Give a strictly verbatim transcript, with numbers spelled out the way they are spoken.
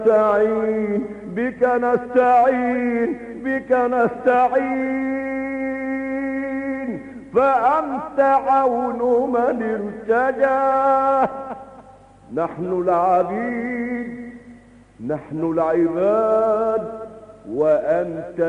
نستعين بك نستعين بك نستعين فأنت عون من ارتجاه. نحن العبيد نحن العباد وأنت